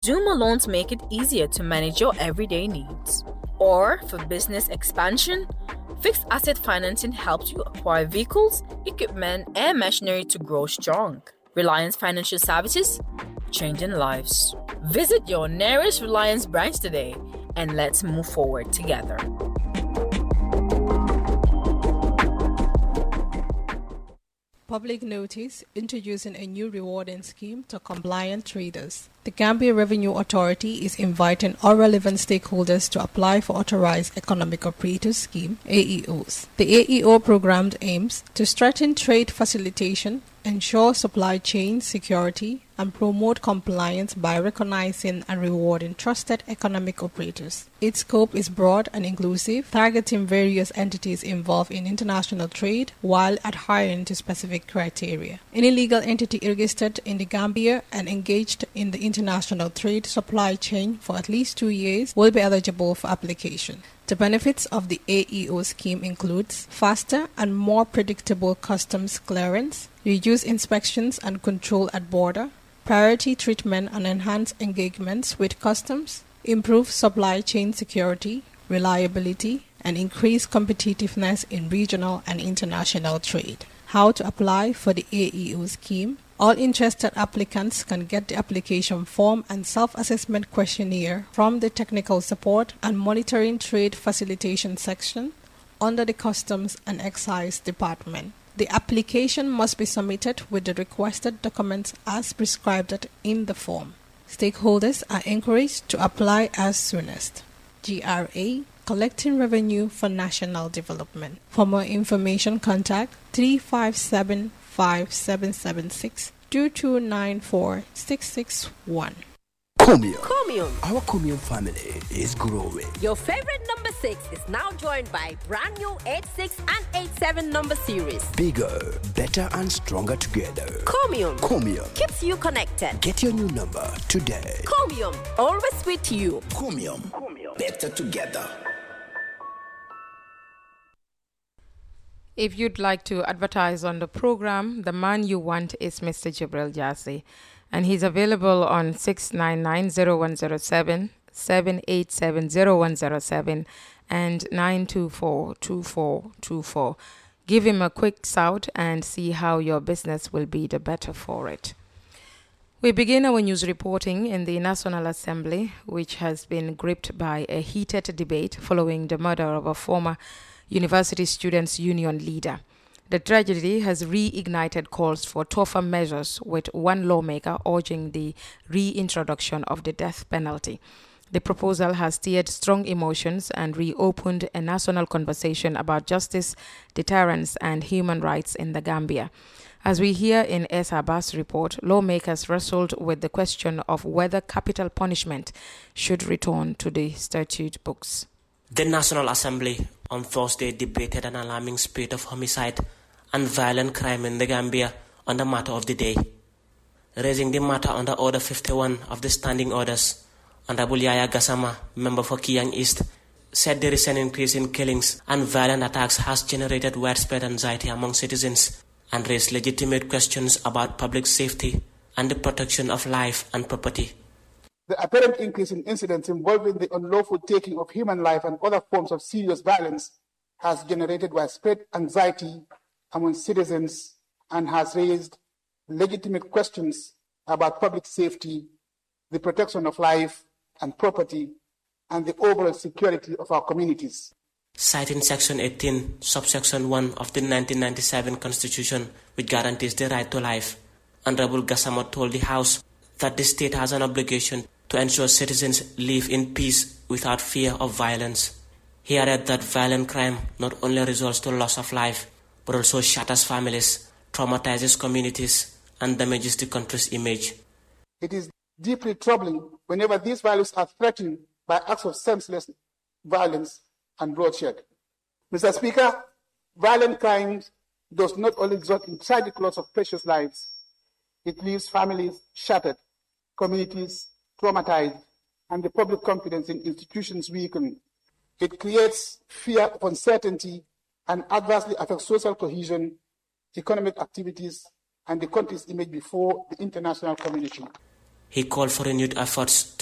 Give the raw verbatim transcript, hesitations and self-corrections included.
Zuma loans make it easier to manage your everyday needs. Or for business expansion, fixed asset financing helps you acquire vehicles, equipment, and machinery to grow strong. Reliance Financial Services, changing lives. Visit your nearest Reliance branch today and let's move forward together. Public notice introducing a new rewarding scheme to compliant traders. The Gambia Revenue Authority is inviting all relevant stakeholders to apply for Authorized Economic Operators Scheme, A E Os. The A E O program aims to strengthen trade facilitation, ensure supply chain security, and promote compliance by recognizing and rewarding trusted economic operators. Its scope is broad and inclusive, targeting various entities involved in international trade while adhering to specific criteria. Any legal entity registered in the Gambia and engaged in the international trade supply chain for at least two years will be eligible for application. The benefits of the A E O scheme includes faster and more predictable customs clearance, reduced inspections and control at border, priority treatment and enhanced engagements with customs, improved supply chain security, reliability, and increased competitiveness in regional and international trade. How to apply for the A E O scheme? All interested applicants can get the application form and self-assessment questionnaire from the Technical Support and Monitoring Trade Facilitation section under the Customs and Excise Department. The application must be submitted with the requested documents as prescribed in the form. Stakeholders are encouraged to apply as soonest. G R A, Collecting Revenue for National Development. For more information, contact three five seven five seven seven six two two nine four six six one. Comium. Comium. Our Comium family is growing. Your favorite number six is now joined by brand new eight six and eight seven number series. Bigger, better and stronger together. Comium. Comium Keeps you connected. Get your new number today. Comium. Always with you. Comium. Comium. Better together. If you'd like to advertise on the program, the man you want is Mister Jibril Jassi, and he's available on six nine nine zero one zero seven, seven eight seven zero one zero seven, and nine two four two four two four. Give him a quick shout and see how your business will be the better for it. We begin our news reporting in the National Assembly, which has been gripped by a heated debate following the murder of a former University Students' Union leader. The tragedy has reignited calls for tougher measures, with one lawmaker urging the reintroduction of the death penalty. The proposal has stirred strong emotions and reopened a national conversation about justice, deterrence, and human rights in the Gambia. As we hear in S. Abbas' report, lawmakers wrestled with the question of whether capital punishment should return to the statute books. The National Assembly on Thursday debated an alarming spate of homicide and violent crime in the Gambia on the matter of the day. Raising the matter under Order fifty-one of the Standing Orders, Honorable Yaya Gassama, member for Kiang East, said the recent increase in killings and violent attacks has generated widespread anxiety among citizens and raised legitimate questions about public safety and the protection of life and property. The apparent increase in incidents involving the unlawful taking of human life and other forms of serious violence has generated widespread anxiety among citizens and has raised legitimate questions about public safety, the protection of life and property, and the overall security of our communities. Citing Section eighteen, Subsection one of the nineteen ninety-seven Constitution, which guarantees the right to life, Honorable Gassama told the House that the state has an obligation to ensure citizens live in peace without fear of violence. He added that violent crime not only results to loss of life, but also shatters families, traumatizes communities, and damages the country's image. It is deeply troubling whenever these values are threatened by acts of senseless violence and bloodshed. Mister Speaker, violent crime does not only result in tragic loss of precious lives, it leaves families shattered, communities traumatized, and the public confidence in institutions weakened. It creates fear of uncertainty and adversely affects social cohesion, economic activities, and the country's image before the international community. He called for renewed efforts